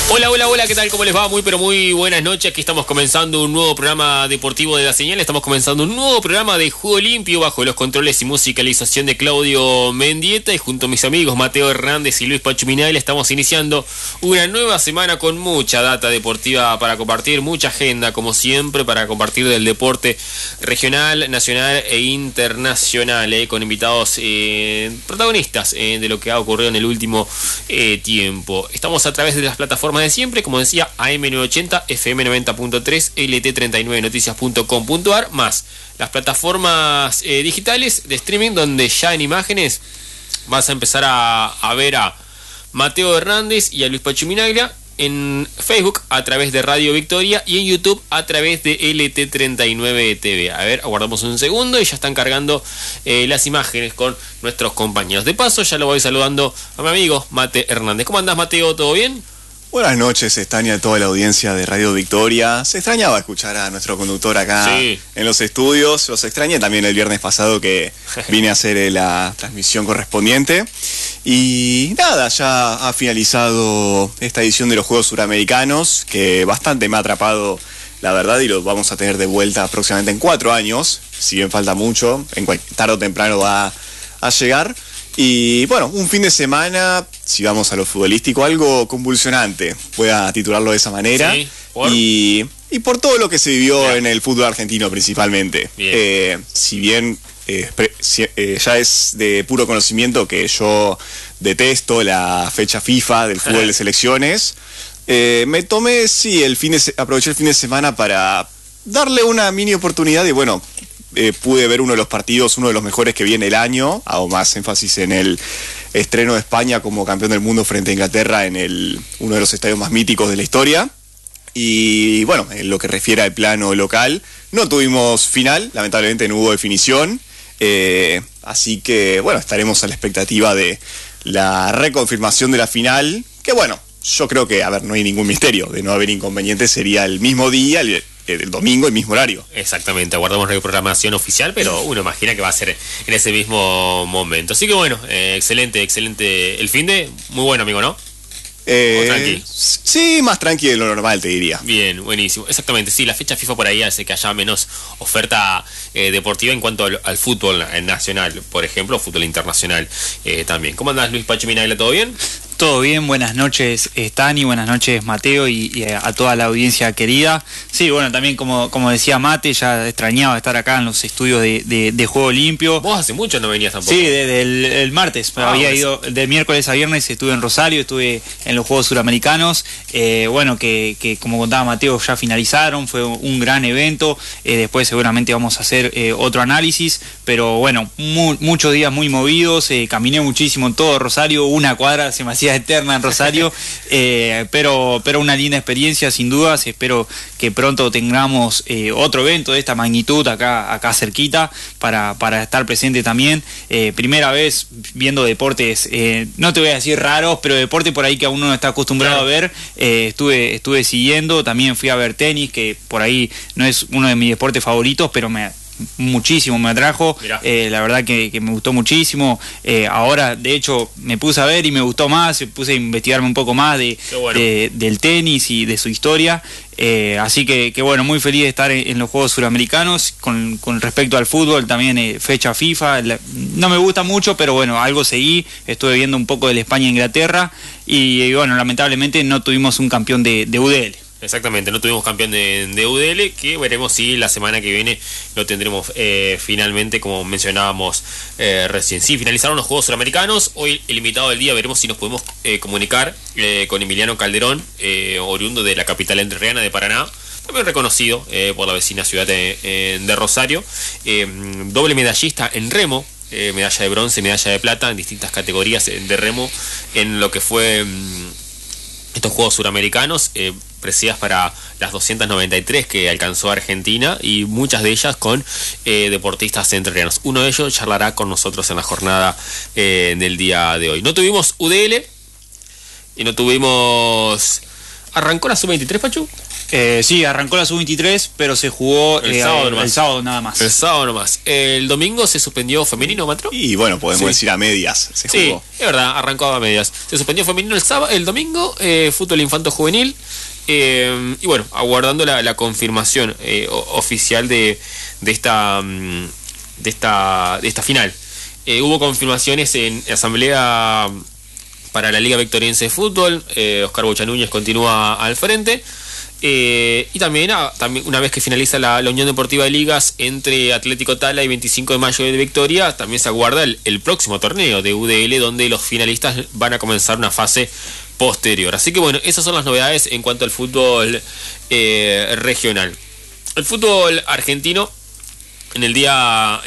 Hola, ¿qué tal? ¿Cómo les va? Muy, pero muy buenas noches. Aquí estamos comenzando un nuevo programa deportivo de La Señal. Estamos comenzando un nuevo programa de Juego Limpio bajo los controles y musicalización de Claudio Mendieta. Y junto a mis amigos Mateo Hernández y Luis Pachuminaglia estamos iniciando una nueva semana con mucha data deportiva para compartir, mucha agenda, como siempre, para compartir del deporte regional, nacional e internacional, con invitados protagonistas de lo que ha ocurrido en el último tiempo. Estamos a través de las plataformas de siempre, como decía, AM980, FM90.3, LT39noticias.com.ar, más las plataformas digitales de streaming, donde ya en imágenes vas a empezar a ver a Mateo Hernández y a Luis Pachuminaglia en Facebook a través de Radio Victoria y en YouTube a través de LT39 TV. A ver, aguardamos un segundo y ya están cargando las imágenes con nuestros compañeros. De paso, ya lo voy saludando a mi amigo Mate Hernández. ¿Cómo andás, Mateo? ¿Todo bien? Buenas noches, extraña a toda la audiencia de Radio Victoria. Se extrañaba escuchar a nuestro conductor acá en los estudios. Los extrañé también el viernes pasado que vine a hacer la transmisión correspondiente. Y nada, ya ha finalizado esta edición de los Juegos Suramericanos, que bastante me ha atrapado, la verdad, y lo vamos a tener de vuelta aproximadamente en 4 años. Si bien falta mucho, tarde o temprano va a llegar. Y bueno, un fin de semana, si vamos a lo futbolístico, algo convulsionante, pueda titularlo de esa manera. Sí, y por todo lo que se vivió en el fútbol argentino principalmente. Si bien ya es de puro conocimiento que yo detesto la fecha FIFA del fútbol de selecciones, me tomé, aproveché el fin de semana para darle una mini oportunidad y bueno, pude ver uno de los partidos, uno de los mejores que viene el año. Hago más énfasis en el estreno de España como campeón del mundo frente a Inglaterra en uno de los estadios más míticos de la historia. Y bueno, en lo que refiere al plano local, no tuvimos final, lamentablemente no hubo definición. Así que bueno, estaremos a la expectativa de la reconfirmación de la final, que bueno, yo creo que, no hay ningún misterio, de no haber inconvenientes sería el mismo día, el domingo, el mismo horario. Exactamente, aguardamos la programación oficial, pero uno imagina que va a ser en ese mismo momento. Así que bueno, excelente el fin de, muy bueno, amigo, ¿no? Tranqui. Sí, más tranqui de lo normal, te diría. Bien, buenísimo. Exactamente, sí, la fecha FIFA por ahí hace que haya menos oferta deportiva en cuanto al fútbol nacional, por ejemplo, fútbol internacional también. ¿Cómo andás, Luis Pachuminaglia? ¿Todo bien? Todo bien, buenas noches Stani, buenas noches Mateo y a toda la audiencia querida. Sí, bueno, también como decía Mate, ya extrañaba estar acá en los estudios de Juego Limpio. ¿Vos hace mucho no venías tampoco? Sí, desde el martes, había ido de miércoles a viernes, estuve en Rosario, estuve en los Juegos Suramericanos, bueno, que como contaba Mateo ya finalizaron, fue un gran evento, después seguramente vamos a hacer otro análisis, pero bueno, muchos días muy movidos, caminé muchísimo en todo Rosario, una cuadra se me hacía eterna en Rosario, pero una linda experiencia sin dudas. Espero que pronto tengamos otro evento de esta magnitud acá cerquita para estar presente también. Primera vez viendo deportes, no te voy a decir raros, pero deporte por ahí que aún no está acostumbrado a ver. Estuve siguiendo, también fui a ver tenis, que por ahí no es uno de mis deportes favoritos, pero me atrajo, la verdad que me gustó muchísimo. Ahora de hecho me puse a ver y me gustó más, puse a investigarme un poco más del tenis y de su historia, así que bueno, muy feliz de estar en los Juegos Suramericanos. Con respecto al fútbol también, fecha FIFA, no me gusta mucho, pero bueno, algo seguí, estuve viendo un poco del España-Inglaterra y bueno, lamentablemente no tuvimos un campeón de UDL. Exactamente, no tuvimos campeón de UDL, que veremos si la semana que viene lo tendremos finalmente, como mencionábamos recién. Sí, finalizaron los Juegos Suramericanos. Hoy el invitado del día, veremos si nos podemos comunicar con Emiliano Calderón, oriundo de la capital entrerriana de Paraná, también reconocido por la vecina ciudad de Rosario, doble medallista en remo, medalla de bronce, medalla de plata en distintas categorías de remo en lo que fue estos Juegos Suramericanos, presididas para las 293 que alcanzó Argentina, y muchas de ellas con deportistas entrerrianos. Uno de ellos charlará con nosotros en la jornada del día de hoy. No tuvimos UDL y no tuvimos... ¿Arrancó la sub-23, Pachu? Sí, arrancó la sub-23, pero se jugó el sábado nada más. El sábado nomás. El domingo se suspendió femenino, Matro. Y bueno, podemos decir a medias. Se jugó. Sí, es verdad, arrancó a medias. Se suspendió femenino el domingo, fútbol infanto juvenil. Y bueno, aguardando la confirmación oficial de esta final. Hubo confirmaciones en asamblea para la Liga Victoriense de Fútbol. Oscar Bocha Núñez continúa al frente. Y también una vez que finaliza la Unión Deportiva de Ligas entre Atlético Tala y 25 de mayo de Victoria, también se aguarda el próximo torneo de UDL, donde los finalistas van a comenzar una fase posterior. Así que bueno, esas son las novedades en cuanto al fútbol regional. El fútbol argentino en el día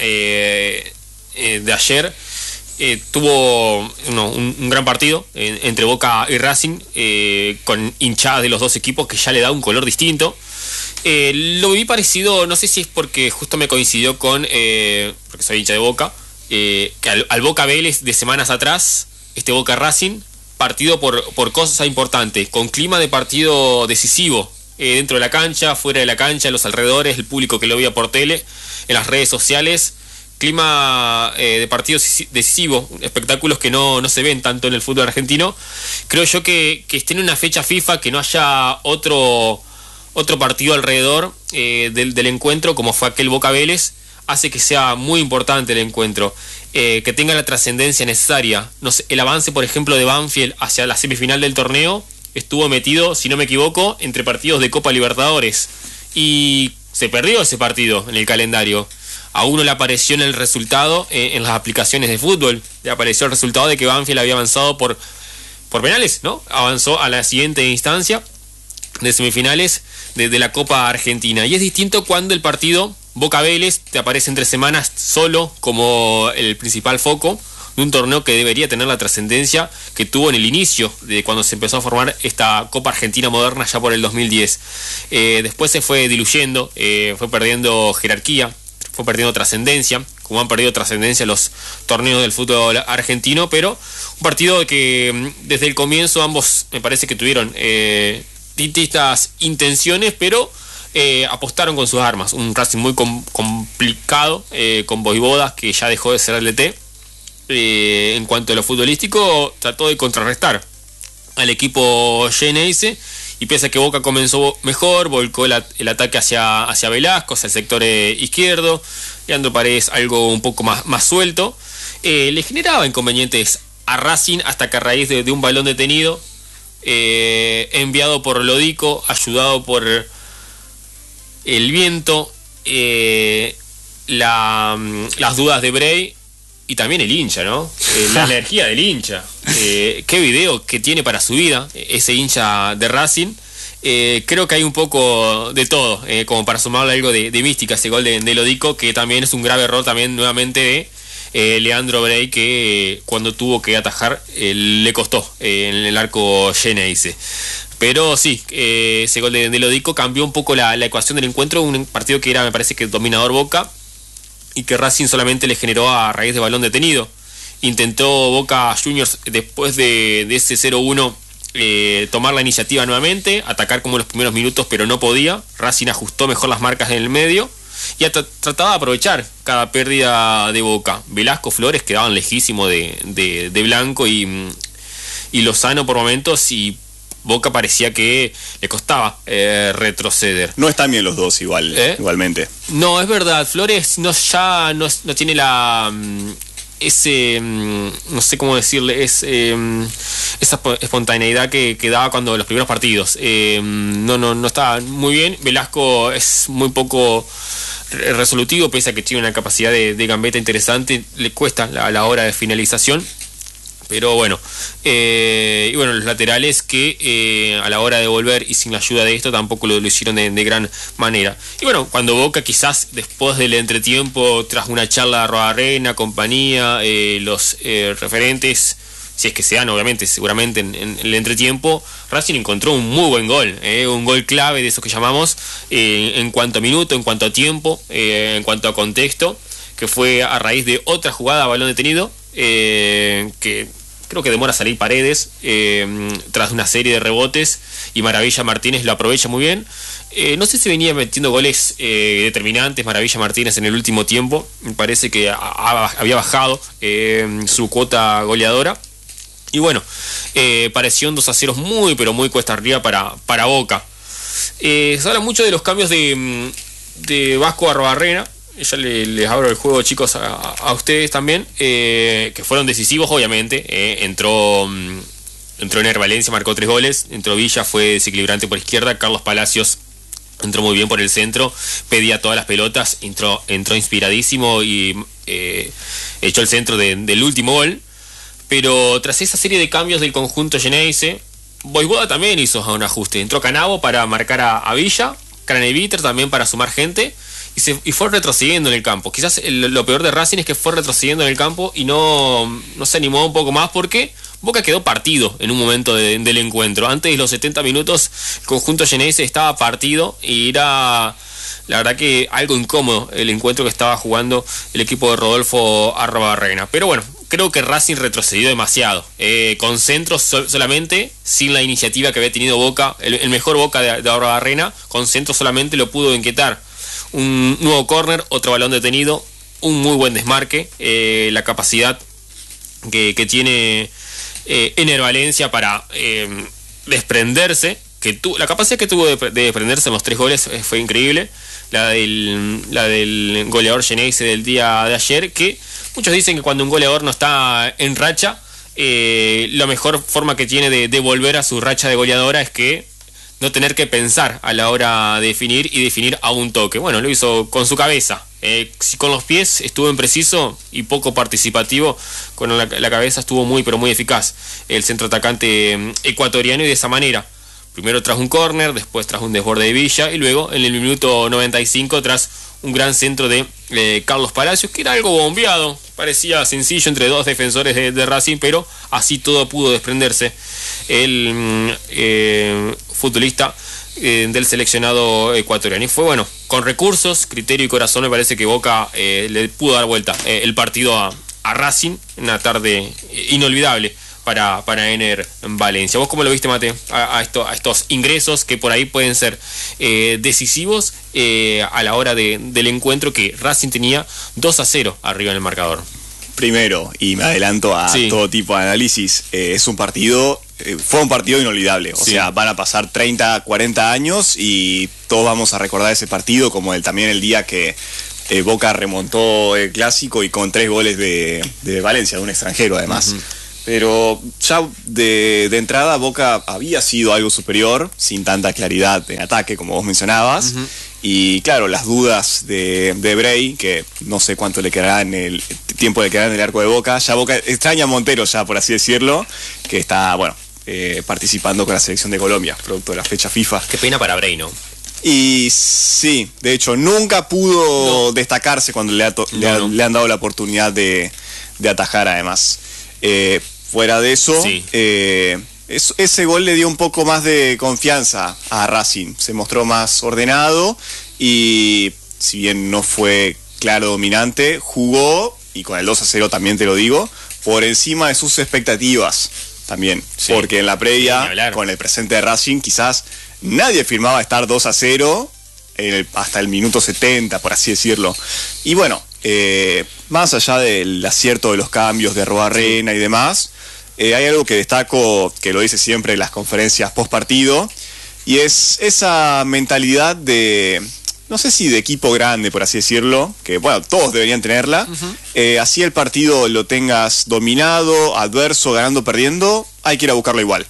de ayer tuvo un gran partido entre Boca y Racing, con hinchadas de los dos equipos que ya le da un color distinto. Lo vi parecido, no sé si es porque justo me coincidió con, porque soy hincha de Boca, que al Boca Vélez de semanas atrás, Boca Racing, partido por cosas importantes, con clima de partido decisivo, dentro de la cancha, fuera de la cancha, en los alrededores, el público que lo veía por tele, en las redes sociales. Clima de partido decisivo, espectáculos que no se ven tanto en el fútbol argentino. Creo yo que estén en una fecha FIFA, que no haya otro partido alrededor del encuentro, como fue aquel Boca Vélez, hace que sea muy importante el encuentro, que tenga la trascendencia necesaria. No sé, el avance, por ejemplo, de Banfield hacia la semifinal del torneo estuvo metido, si no me equivoco, entre partidos de Copa Libertadores, y se perdió ese partido en el calendario. A uno le apareció en el resultado, en las aplicaciones de fútbol, le apareció el resultado de que Banfield había avanzado por penales, ¿no? Avanzó a la siguiente instancia de semifinales de la Copa Argentina. Y es distinto cuando el partido Boca Vélez te aparece entre semanas solo como el principal foco de un torneo que debería tener la trascendencia que tuvo en el inicio de cuando se empezó a formar esta Copa Argentina moderna ya por el 2010. Después se fue diluyendo, fue perdiendo jerarquía, fue perdiendo trascendencia, como han perdido trascendencia los torneos del fútbol argentino, pero un partido que desde el comienzo ambos me parece que tuvieron distintas intenciones, pero apostaron con sus armas. Un Racing muy complicado, con Voivoda, que ya dejó de ser el DT. En cuanto a lo futbolístico, trató de contrarrestar al equipo Geneise, y pese a que Boca comenzó mejor, volcó el ataque hacia Velasco, hacia el sector izquierdo. Leandro Paredes algo un poco más suelto. Le generaba inconvenientes a Racing, hasta que a raíz de un balón detenido, enviado por Lodico, ayudado por el viento, las dudas de Bray y también el hincha, ¿no? La energía del hincha. Qué video que tiene para su vida ese hincha de Racing. Creo que hay un poco de todo, como para sumarle algo de mística ese gol de Lodico, que también es un grave error también nuevamente de Leandro Bray, que cuando tuvo que atajar le costó en el arco Geneise. Pero sí, ese gol de Lodico cambió un poco la ecuación del encuentro, un partido que era, me parece, que dominador Boca, y que Racing solamente le generó a raíz de balón detenido. Intentó Boca Juniors, después de ese 0-1, tomar la iniciativa nuevamente, atacar como en los primeros minutos, pero no podía. Racing ajustó mejor las marcas en el medio y trataba de aprovechar cada pérdida de Boca. Velasco, Flores quedaban lejísimos de Blanco y Lozano por momentos, y Boca parecía que le costaba retroceder. No están bien los dos igualmente. No, es verdad. Flores no tiene no sé cómo decirle, esa espontaneidad que daba cuando los primeros partidos. No estaba muy bien. Velasco es muy poco resolutivo, pese a que tiene una capacidad de gambeta interesante. Le cuesta la hora de finalización. Pero bueno, y bueno, los laterales que a la hora de volver y sin la ayuda de esto tampoco lo hicieron de gran manera. Y bueno, cuando Boca, quizás después del entretiempo, tras una charla de Rodarrena, compañía, los referentes, si es que se dan, obviamente, seguramente en el entretiempo, Racing encontró un muy buen gol, un gol clave de esos que llamamos, en cuanto a minuto, en cuanto a tiempo, en cuanto a contexto, que fue a raíz de otra jugada a balón detenido, que creo que demora a salir Paredes tras una serie de rebotes y Maravilla Martínez lo aprovecha muy bien. No sé si venía metiendo goles determinantes Maravilla Martínez en el último tiempo, me parece que había bajado su cuota goleadora. Y bueno, pareció un 2-0 muy pero muy cuesta arriba para Boca. Se habla mucho de los cambios de Vasco Arrobarrena. Ya les abro el juego, chicos, a ustedes también, que fueron decisivos, obviamente. Entró Ener Valencia, marcó 3 goles. Entró Villa, fue desequilibrante por izquierda. Carlos Palacios entró muy bien por el centro, pedía todas las pelotas, entró inspiradísimo y echó el centro del último gol. Pero tras esa serie de cambios del conjunto Geneise, Boivoda también hizo un ajuste. Entró Canavo para marcar a Villa, Craneviter también para sumar gente, y fue retrocediendo en el campo. Quizás lo peor de Racing es que fue retrocediendo en el campo y no se animó un poco más, porque Boca quedó partido en un momento del encuentro. Antes de los 70 minutos, el conjunto Geneise estaba partido y era, la verdad, que algo incómodo el encuentro que estaba jugando el equipo de Rodolfo Arrobarrena. Pero bueno, creo que Racing retrocedió demasiado, con centros solamente, sin la iniciativa que había tenido Boca. El mejor Boca de Arrobarrena, con centros solamente lo pudo inquietar. Un nuevo córner, otro balón detenido, un muy buen desmarque, la capacidad que tiene Ener Valencia para desprenderse, la capacidad que tuvo de desprenderse en los 3 goles fue increíble. La del goleador Geneise del día de ayer, que muchos dicen que cuando un goleador no está en racha, la mejor forma que tiene de volver a su racha de goleadora es que no tener que pensar a la hora de definir y definir a un toque. Bueno, lo hizo con su cabeza. Con los pies estuvo impreciso y poco participativo, con la cabeza estuvo muy pero muy eficaz el centro atacante ecuatoriano, y de esa manera, primero tras un córner, después tras un desborde de Villa, y luego en el minuto 95 tras un gran centro de Carlos Palacios, que era algo bombeado, parecía sencillo entre 2 defensores de Racing, pero así todo pudo desprenderse el futbolista del seleccionado ecuatoriano. Y fue bueno, con recursos, criterio y corazón, me parece que Boca le pudo dar vuelta el partido a Racing, una tarde inolvidable para Ener Valencia. ¿Vos cómo lo viste, Mate, a estos ingresos que por ahí pueden ser decisivos a la hora del encuentro, que Racing tenía 2-0 arriba en el marcador? Primero, y me adelanto a todo tipo de análisis, fue un partido inolvidable. O sea, van a pasar 30, 40 años y todos vamos a recordar ese partido como también el día que Boca remontó el clásico, y con 3 goles de Valencia, de un extranjero además. Pero ya de entrada Boca había sido algo superior, sin tanta claridad en ataque como vos mencionabas. Y claro, las dudas de Bray, que no sé cuánto le quedará tiempo le quedará en el arco de Boca. Ya Boca extraña a Montero, ya por así decirlo, que está, bueno, participando con la selección de Colombia, producto de la fecha FIFA. Qué pena para Bray, ¿no? Y sí, de hecho, nunca pudo destacarse cuando le han dado la oportunidad de atajar, además. Fuera de eso, ese gol le dio un poco más de confianza a Racing. Se mostró más ordenado y, si bien no fue claro dominante, jugó, y con el 2-0 también te lo digo, por encima de sus expectativas también. Porque en la previa, con el presente de Racing, quizás nadie firmaba estar 2-0 hasta el minuto 70, por así decirlo. Y bueno, más allá del acierto de los cambios de Arrobarrena y demás, hay algo que destaco, que lo dice siempre en las conferencias post partido, y es esa mentalidad de, no sé si de equipo grande, por así decirlo, que bueno, todos deberían tenerla. Así el partido lo tengas dominado, adverso, ganando, perdiendo, hay que ir a buscarlo igual.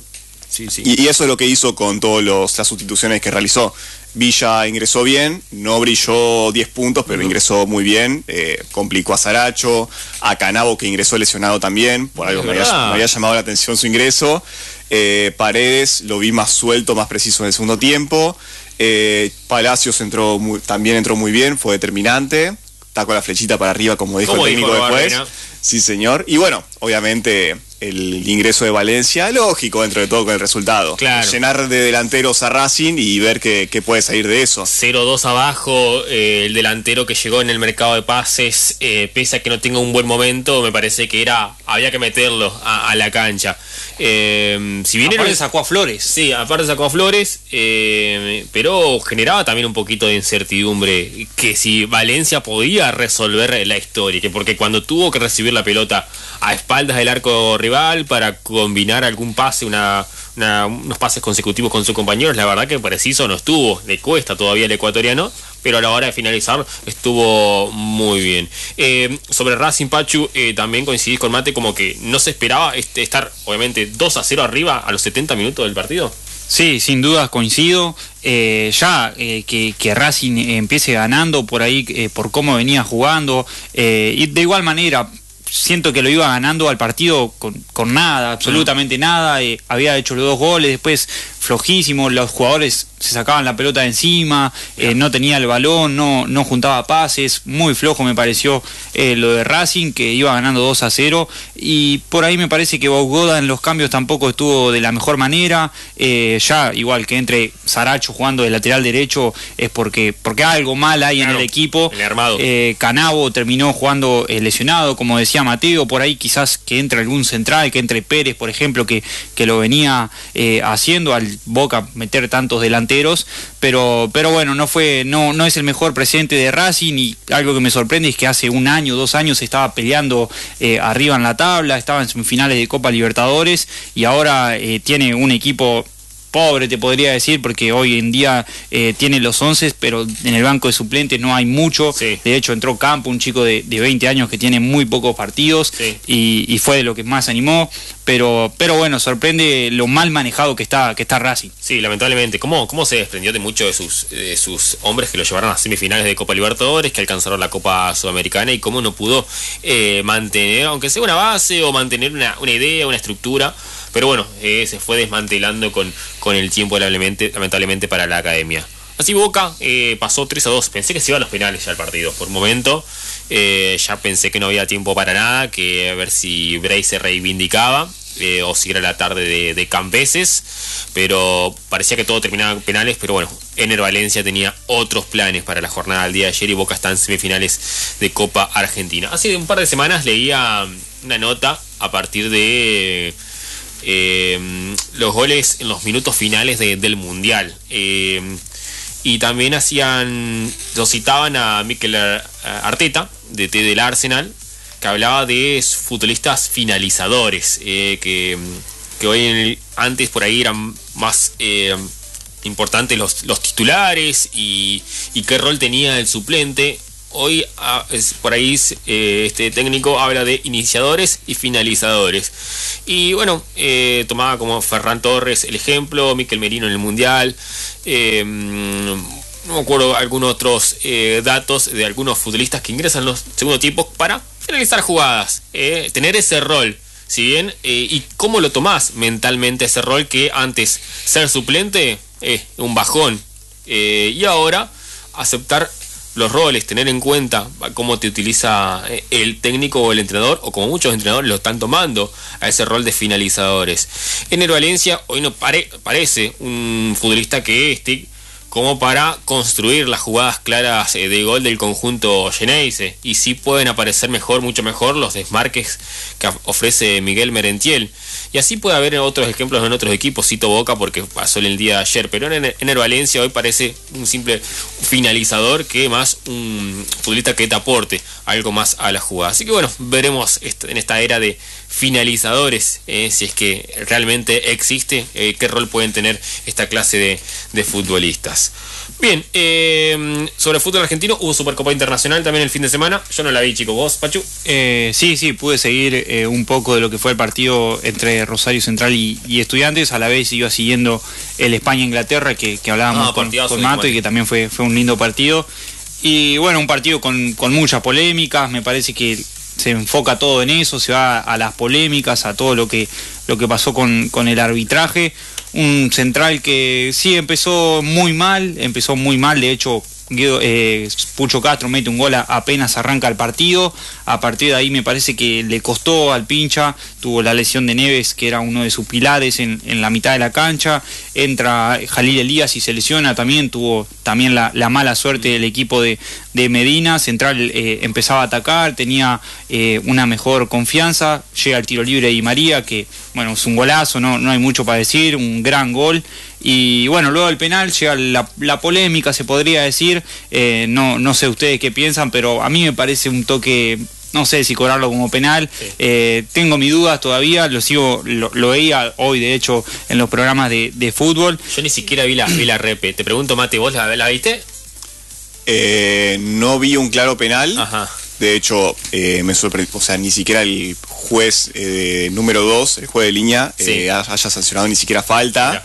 Y eso es lo que hizo con todas las sustituciones que realizó. Villa ingresó bien, no brilló 10 puntos, pero ingresó muy bien, complicó a Saracho, a Canavo, que ingresó lesionado también, por algo me había llamado la atención su ingreso. Paredes lo vi más suelto, más preciso en el segundo tiempo. Palacios también entró muy bien, fue determinante, está con la flechita para arriba, como dijo el técnico después. Sí, señor. Y bueno, obviamente el ingreso de Valencia, lógico dentro de todo con el resultado. Claro. Llenar de delanteros a Racing y ver qué puede salir de eso. 0-2 abajo, el delantero que llegó en el mercado de pases, pese a que no tenga un buen momento, me parece que era había que meterlo a la cancha. Si bien aparte sacó a Flores. Sí, aparte sacó a Flores, pero generaba también un poquito de incertidumbre que si Valencia podía resolver la historia, porque cuando tuvo que recibir la pelota a espaldas del arco rival para combinar algún pase, unos pases consecutivos con sus compañeros, la verdad que preciso no estuvo, le cuesta todavía al ecuatoriano, pero a la hora de finalizar estuvo muy bien. Sobre Racing, Pachu, también coincidís con Mate, como que no se esperaba estar obviamente 2-0 arriba a los 70 minutos del partido. Sí, sin dudas coincido. Que Racing empiece ganando por ahí, por cómo venía jugando, y de igual manera siento que lo iba ganando al partido con nada, absolutamente nada. Había hecho los 2 goles, después flojísimo, los jugadores se sacaban la pelota de encima, no tenía el balón, no juntaba pases, muy flojo me pareció lo de Racing, que iba ganando 2-0, y por ahí me parece que Bougoda en los cambios tampoco estuvo de la mejor manera. Ya igual que entre Saracho jugando de lateral derecho es porque algo mal hay en el equipo. El armado. Canavo terminó jugando lesionado, como decía Mateo, por ahí quizás que entre algún central, que entre Pérez, por ejemplo, que lo venía haciendo al Boca meter tantos delanteros, pero bueno, no es el mejor presente de Racing, y algo que me sorprende es que hace 1 año, 2 años estaba peleando arriba en la tabla, estaba en semifinales de Copa Libertadores, y ahora tiene un equipo pobre, te podría decir, porque hoy en día tiene los 11, pero en el banco de suplentes no hay mucho. Sí. De hecho entró Campo, un chico de 20 años que tiene muy pocos partidos, sí, y fue de lo que más animó, pero bueno, sorprende lo mal manejado que está Racing. Sí, lamentablemente. ¿Cómo se desprendió de muchos de sus hombres que lo llevaron a semifinales de Copa Libertadores, que alcanzaron la Copa Sudamericana, y cómo no pudo mantener, aunque sea una base, o mantener una idea, una estructura? Pero bueno, se fue desmantelando con el tiempo, lamentablemente para la academia. Así Boca pasó 3-2. Pensé que se iba a los penales ya el partido. Por un momento ya pensé que no había tiempo para nada, que a ver si Bray se reivindicaba, o si era la tarde de Campeses. Pero parecía que todo terminaba en penales. Pero bueno, Ener Valencia tenía otros planes para la jornada del día de ayer, y Boca está en semifinales de Copa Argentina. Hace un par de semanas leía una nota a partir de los goles en los minutos finales del Mundial, y también lo citaban a Mikel Arteta, DT del Arsenal, que hablaba de futbolistas finalizadores, que hoy antes por ahí eran más importantes los titulares, y qué rol tenía el suplente. Hoy por ahí este técnico habla de iniciadores y finalizadores. Y bueno, tomaba como Ferran Torres el ejemplo, Mikel Merino en el Mundial. No me acuerdo algunos otros datos de algunos futbolistas que ingresan en los segundos tiempos para finalizar jugadas, tener ese rol. Si bien, y cómo lo tomás mentalmente ese rol, que antes ser suplente un bajón, y ahora aceptar los roles, tener en cuenta cómo te utiliza el técnico o el entrenador, o como muchos entrenadores lo están tomando a ese rol de finalizadores. Ener Valencia hoy no parece un futbolista que esté como para construir las jugadas claras de gol del conjunto Xeneize, y sí pueden aparecer mucho mejor los desmarques que ofrece Miguel Merentiel. Y así puede haber otros ejemplos en otros equipos, cito Boca porque pasó en el día de ayer, pero Ener Valencia hoy parece un simple finalizador, que más un futbolista que te aporte algo más a la jugada. Así que bueno, veremos en esta era de finalizadores, si es que realmente existe, qué rol pueden tener esta clase de futbolistas. Bien, sobre el fútbol argentino, hubo Supercopa Internacional también el fin de semana. Yo no la vi, chicos. ¿Vos, Pachu? Sí, pude seguir un poco de lo que fue el partido entre Rosario Central y Estudiantes. A la vez iba siguiendo el España-Inglaterra que hablábamos con Mato, y que también fue un lindo partido. Y bueno, un partido con muchas polémicas. Me parece que se enfoca todo en eso, se va a las polémicas, a todo lo que pasó con el arbitraje. Un Central que sí empezó muy mal, de hecho Pucho Castro mete un gol apenas arranca el partido. A partir de ahí me parece que le costó al Pincha, tuvo la lesión de Neves, que era uno de sus pilares en la mitad de la cancha, entra Jalil Elías y se lesiona también, tuvo también la mala suerte del equipo de Medina. Central empezaba a atacar, tenía una mejor confianza, llega el tiro libre de Di María, que bueno, es un golazo, no hay mucho para decir, un gran gol. Y bueno, luego del penal llega la polémica, se podría decir, no sé ustedes qué piensan, pero a mí me parece un toque, no sé si cobrarlo como penal, sí. Tengo mis dudas todavía, lo veía hoy de hecho en los programas de fútbol. Yo ni siquiera vi la repe, te pregunto Mate, ¿vos la viste? No vi un claro penal. Ajá. De hecho, me sorprendió, o sea, ni siquiera el juez número 2, el juez de línea, sí. Haya sancionado ni siquiera falta.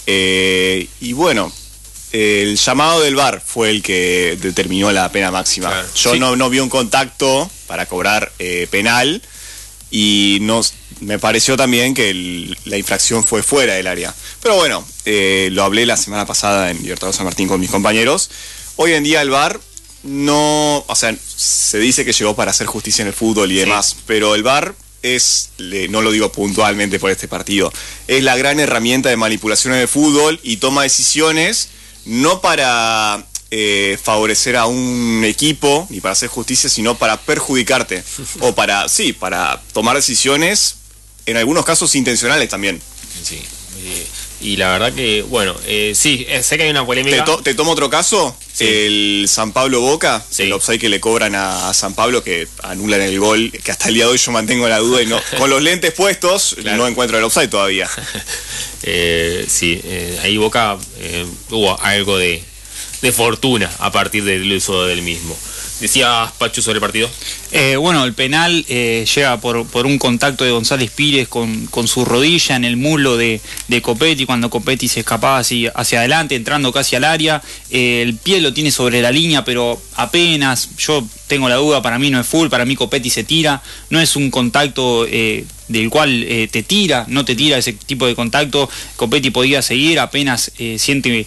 Y bueno, el llamado del VAR fue el que determinó la pena máxima. Claro. Yo sí. no vi un contacto para cobrar penal y me pareció también que la infracción fue fuera del área. Pero bueno, lo hablé la semana pasada en Libertadores San Martín con mis compañeros. Hoy en día el VAR no, o sea, se dice que llegó para hacer justicia en el fútbol y demás, sí. Pero el VAR no lo digo puntualmente por este partido, es la gran herramienta de manipulación en el fútbol y toma decisiones no para favorecer a un equipo ni para hacer justicia, sino para perjudicarte o para tomar decisiones en algunos casos intencionales también. Sí. Y la verdad que, bueno, sí, sé que hay una polémica. ¿Te tomo otro caso? Sí. El San Pablo Boca, sí. El offside que le cobran a San Pablo, que anulan el gol, que hasta el día de hoy yo mantengo la duda y no, con los lentes puestos, claro. No encuentro el offside todavía. Sí, ahí Boca hubo algo de fortuna a partir del uso del mismo. ¿Decías, Pachu, sobre el partido? Bueno, el penal llega por un contacto de González Pires con su rodilla en el muslo de Copetti, cuando Copetti se escapaba hacia adelante, entrando casi al área. El pie lo tiene sobre la línea, pero apenas. Yo tengo la duda, para mí no es full, para mí Copetti se tira. No es un contacto del cual no te tira ese tipo de contacto. Copetti podía seguir, apenas siente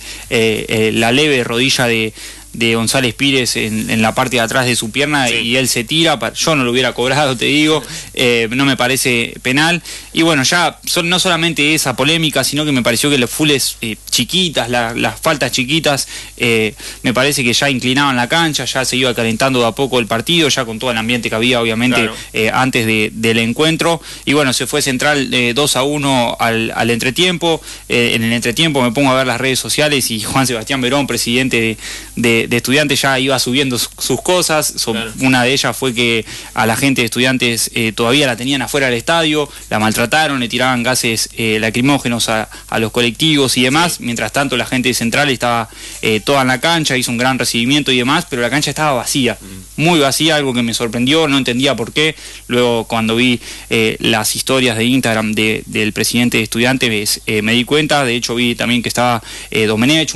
la leve rodilla de González Pires en la parte de atrás de su pierna, sí. Y él se tira, yo no lo hubiera cobrado, te digo, no me parece penal. Y bueno, ya no solamente esa polémica, sino que me pareció que los fulls chiquitas, las faltas chiquitas, me parece que ya inclinaban la cancha, ya se iba calentando de a poco el partido, ya con todo el ambiente que había obviamente, claro. Antes del encuentro. Y bueno, se fue Central 2-1 al entretiempo. En el entretiempo me pongo a ver las redes sociales y Juan Sebastián Verón, presidente de Estudiantes, ya iba subiendo sus cosas. Claro. Una de ellas fue que a la gente de Estudiantes todavía la tenían afuera del estadio, la maltrataron, le tiraban gases lacrimógenos a los colectivos y demás. Sí. Mientras tanto la gente de Central estaba toda en la cancha, hizo un gran recibimiento y demás, pero la cancha estaba vacía, muy vacía, algo que me sorprendió, no entendía por qué. Luego cuando vi las historias de Instagram del presidente de Estudiantes me di cuenta. De hecho vi también que estaba Domenech,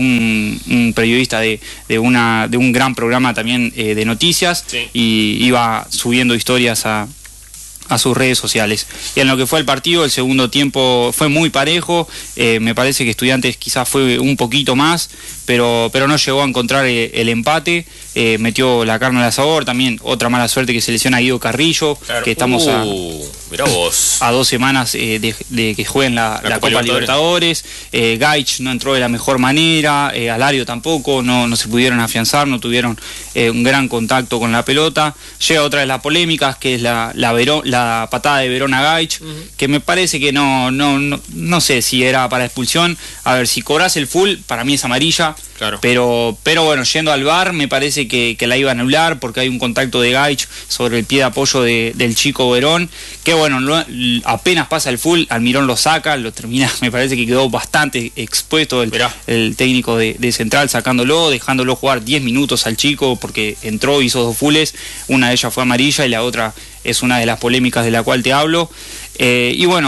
un periodista de un gran programa también de noticias, sí. Y iba subiendo historias a sus redes sociales. Y en lo que fue el partido, el segundo tiempo fue muy parejo. Me parece que Estudiantes quizás fue un poquito más, pero no llegó a encontrar el empate. Metió la carne al asador. También otra mala suerte, que se lesiona a Guido Carrillo, claro. Que estamos mirá vos. A 2 semanas de que jueguen la Copa Libertadores. Gaich no entró de la mejor manera, Alario tampoco, no se pudieron afianzar, no tuvieron un gran contacto con la pelota. Llega otra de las polémicas, que es la patada de Verón a Gaich, que me parece que no sé si era para expulsión. A ver, si cobras el full, para mí es amarilla. Claro. Pero bueno, yendo al VAR, me parece que la iba a anular, porque hay un contacto de Gaich sobre el pie de apoyo del chico Verón, que bueno, apenas pasa el full, Almirón lo saca, lo termina. Me parece que quedó bastante expuesto el técnico de Central, sacándolo, dejándolo jugar 10 minutos al chico, porque entró, hizo 2 fulls, una de ellas fue amarilla y la otra es una de las polémicas de la cual te hablo. Y bueno,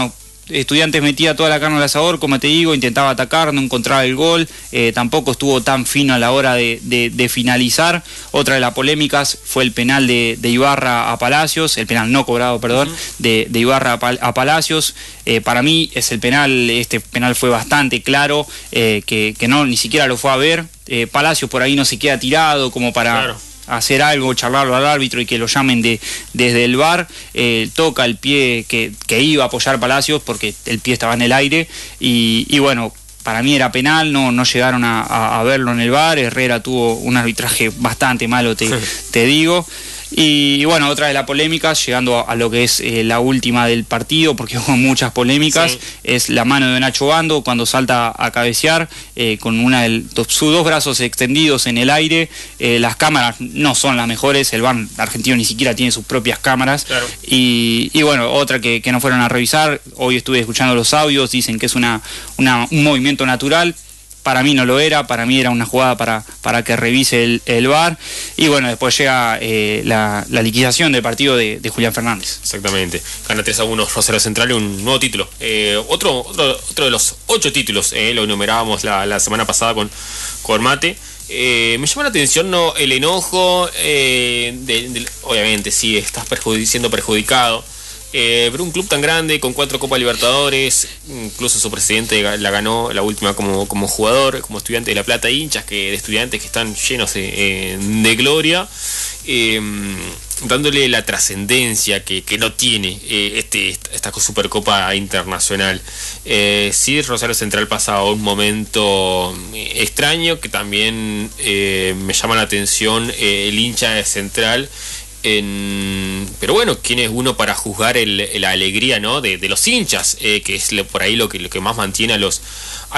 Estudiantes metía toda la carne al asador, como te digo, intentaba atacar, no encontraba el gol, tampoco estuvo tan fino a la hora de finalizar. Otra de las polémicas fue el penal de Ibarra a Palacios, el penal no cobrado, perdón, de Ibarra a Palacios. Para mí este penal fue bastante claro, que no ni siquiera lo fue a ver. Palacios por ahí no se queda tirado como para hacer algo, charlarlo al árbitro y que lo llamen desde el VAR. Toca el pie que iba a apoyar Palacios porque el pie estaba en el aire y bueno, para mí era penal, no llegaron a verlo en el VAR. Herrera tuvo un arbitraje bastante malo, te digo. Y bueno, otra de las polémicas, llegando a lo que es la última del partido, porque hubo muchas polémicas, es la mano de Nacho Bando cuando salta a cabecear con sus dos brazos extendidos en el aire. Las cámaras no son las mejores, el VAR argentino ni siquiera tiene sus propias cámaras. Claro. Y bueno, otra que no fueron a revisar, hoy estuve escuchando los audios, dicen que es un movimiento natural. Para mí no lo era, para mí era una jugada para que revise el VAR. Y bueno, después llega la liquidación del partido de Julián Fernández. Exactamente. Gana 3-1 Rosario Central, un nuevo título. Otro de los 8 títulos, lo enumerábamos la semana pasada con Mate. Me llama la atención el enojo, obviamente sí, estás siendo perjudicado. Pero un club tan grande, con 4 Copas Libertadores, incluso su presidente la ganó la última como jugador, como Estudiante de La Plata, hinchas de estudiantes que están llenos de gloria, dándole la trascendencia que no tiene esta Supercopa Internacional. Sí, Rosario Central pasa un momento extraño, que también me llama la atención el hincha de Central. Pero bueno, ¿quién es uno para juzgar la alegría, ¿no? de los hinchas, que es por ahí lo que más mantiene a los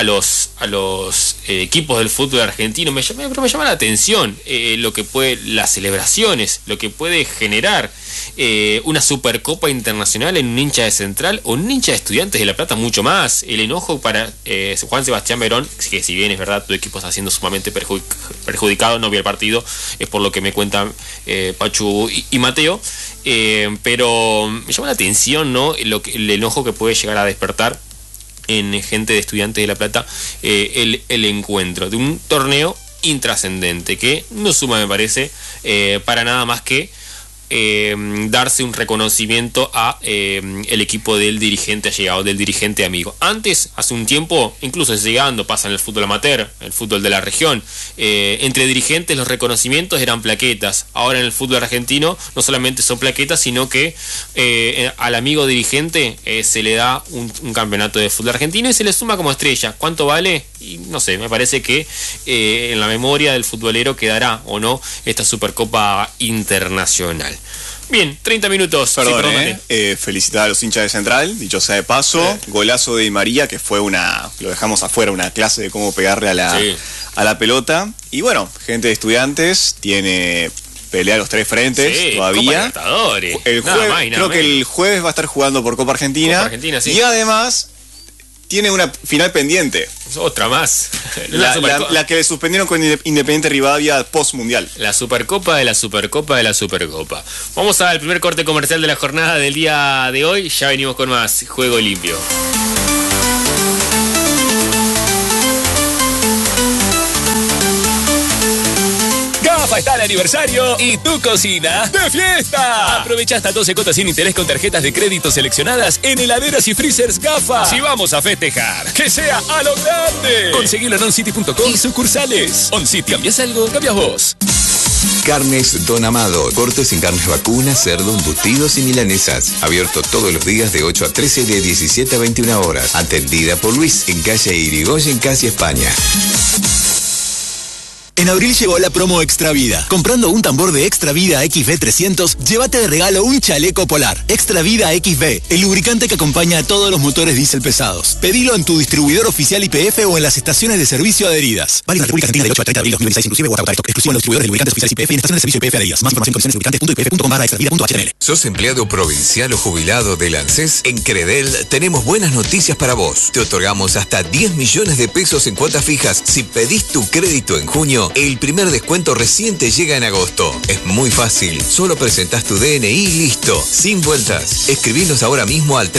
equipos del fútbol argentino? Pero me llama la atención las celebraciones, lo que puede generar una Supercopa Internacional en un hincha de Central o un hincha de Estudiantes de La Plata, mucho más. El enojo para Juan Sebastián Verón, que si bien es verdad, tu equipo está siendo sumamente perjudicado, no vi el partido, es por lo que me cuentan Pachu y Mateo, pero me llama la atención, ¿no? El enojo que puede llegar a despertar en gente de Estudiantes de La Plata el encuentro de un torneo intrascendente que no suma, me parece, para nada más que darse un reconocimiento a el equipo del dirigente allegado, del dirigente amigo. Antes, hace un tiempo, incluso llegando, pasa en el fútbol amateur, el fútbol de la región, entre dirigentes los reconocimientos eran plaquetas. Ahora en el fútbol argentino no solamente son plaquetas, sino que al amigo dirigente se le da un campeonato de fútbol argentino y se le suma como estrella. ¿Cuánto vale? Y no sé, me parece que en la memoria del futbolero quedará o no esta Supercopa Internacional. Bien, 30 minutos. Perdón, felicitar a los hinchas de Central, dicho sea de paso. Golazo de Di María, que fue lo dejamos afuera, una clase de cómo pegarle a la pelota. Y bueno, gente de Estudiantes tiene pelea a los 3 frentes todavía. Creo que el jueves va a estar jugando por Copa Argentina. Y además tiene una final pendiente. Otra más. La que le suspendieron con Independiente Rivadavia post mundial. La Supercopa de la Supercopa de la Supercopa. Vamos al primer corte comercial de la jornada del día de hoy. Ya venimos con más Juego Limpio. GAFA está de aniversario y tu cocina de fiesta. Aprovecha hasta 12 cuotas sin interés con tarjetas de crédito seleccionadas en heladeras y freezers GAFA. Si vamos a festejar, que sea a lo grande. Conseguilo en oncity.com y sucursales. OnCity, ¿cambias algo? Cambias vos. Carnes Don Amado. Cortes en carnes vacunas, cerdo, embutidos y milanesas. Abierto todos los días de 8 a 13 de 17 a 21 horas. Atendida por Luis en calle Irigoyen, casi España. En abril llegó la promo Extra Vida. Comprando un tambor de Extra Vida XV 300, llévate de regalo un chaleco polar. Extra Vida XV, el lubricante que acompaña a todos los motores diésel pesados. Pedilo en tu distribuidor oficial YPF o en las estaciones de servicio adheridas. Válido en la República Argentina del 8 al 30 de abril 2016, inclusive Guatacotato. Exclusivo en los distribuidores de lubricantes oficiales YPF y en estaciones de servicio YPF adheridas. Más información en lubricantes.ypf.com/extravida.html. ¿Sos empleado provincial o jubilado del ANSES? En Credel tenemos buenas noticias para vos. Te otorgamos hasta 10 millones de pesos en cuotas fijas si pedís tu crédito en junio año, el primer descuento recién te llega en agosto. Es muy fácil, solo presentás tu DNI y listo, sin vueltas. Escribinos ahora mismo al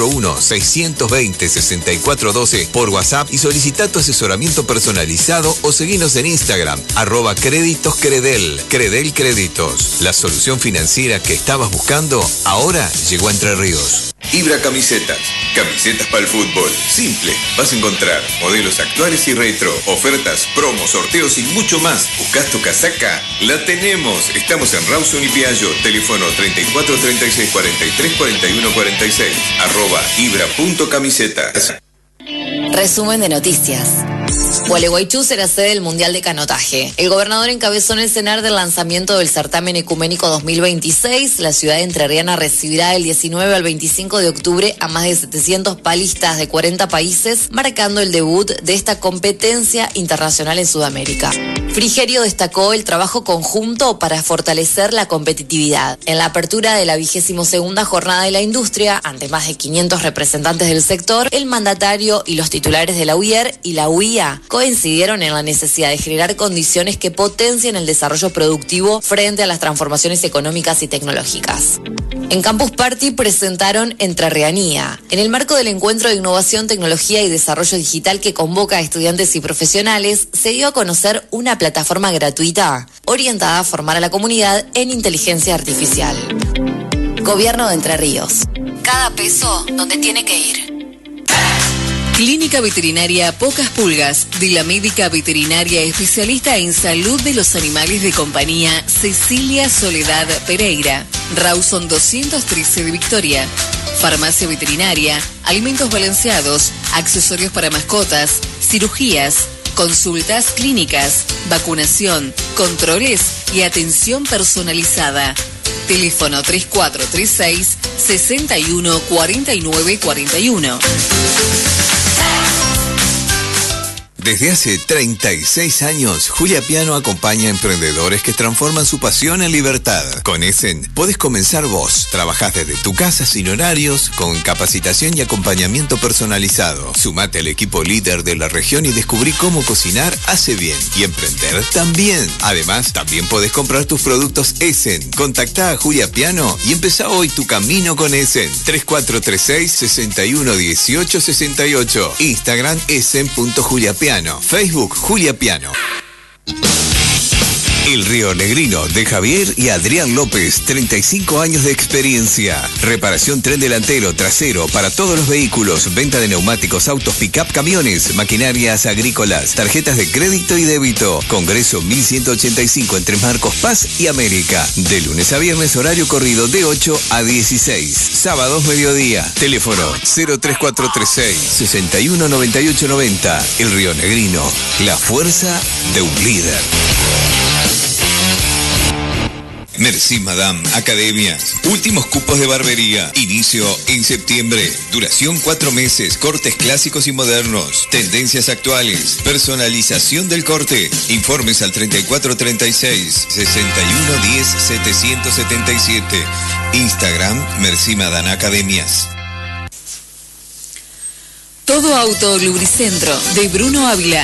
341-620-6412 por WhatsApp y solicita tu asesoramiento personalizado o seguinos en Instagram, @créditoscredel. Credel Créditos, la solución financiera que estabas buscando, ahora llegó a Entre Ríos. Ibra Camisetas. Camisetas para el fútbol. Simple. Vas a encontrar modelos actuales y retro, ofertas, promos, sorteos y mucho más. ¿Buscas tu casaca? La tenemos. Estamos en Rawson y Piaggio. Teléfono 34 36 43 41 46. @ibra.camisetas. Resumen de noticias. Gualeguaychú será sede del Mundial de Canotaje. El gobernador encabezó en el CENAR del lanzamiento del certamen ecuménico 2026. La ciudad entrerriana recibirá del 19 al 25 de octubre a más de 700 palistas de 40 países, marcando el debut de esta competencia internacional en Sudamérica. Frigerio destacó el trabajo conjunto para fortalecer la competitividad. En la apertura de la 22ª Jornada de la Industria, ante más de 500 representantes del sector, el mandatario y los titulares de la UIER y la UIA coincidieron en la necesidad de generar condiciones que potencien el desarrollo productivo frente a las transformaciones económicas y tecnológicas. En Campus Party presentaron Entrerrianía. En el marco del encuentro de innovación, tecnología y desarrollo digital que convoca a estudiantes y profesionales, se dio a conocer una plataforma gratuita orientada a formar a la comunidad en inteligencia artificial. Gobierno de Entre Ríos. Cada peso donde tiene que ir. Clínica Veterinaria Pocas Pulgas, de la médica veterinaria especialista en salud de los animales de compañía Cecilia Soledad Pereira. Rawson 213 de Victoria. Farmacia veterinaria, alimentos balanceados, accesorios para mascotas, cirugías, consultas clínicas, vacunación, controles y atención personalizada. Teléfono 3436 61 49 41. Desde hace 36 años, Julia Piano acompaña a emprendedores que transforman su pasión en libertad. Con Essen podés comenzar vos. Trabajás desde tu casa sin horarios, con capacitación y acompañamiento personalizado. Sumate al equipo líder de la región y descubrí cómo cocinar hace bien. Y emprender también. Además, también podés comprar tus productos Essen. Contactá a Julia Piano y empezá hoy tu camino con Essen. 3436 61 18 68. Instagram essen.juliapiano. Facebook Julia Piano. El Río Negrino de Javier y Adrián López, 35 años de experiencia. Reparación tren delantero, trasero para todos los vehículos, venta de neumáticos, autos, pick-up, camiones, maquinarias agrícolas, tarjetas de crédito y débito. Congreso 1185 entre Marcos Paz y América. De lunes a viernes, horario corrido de 8 a 16. Sábados mediodía. Teléfono 03436 61 98 90. El Río Negrino, la fuerza de un líder. Merci Madame Academias. Últimos cupos de barbería. Inicio en septiembre. Duración 4 meses. Cortes clásicos y modernos. Tendencias actuales. Personalización del corte. Informes al 3436 61 10 777. Instagram Merci Madame Academias. Todo Auto Lubricentro de Bruno Ávila.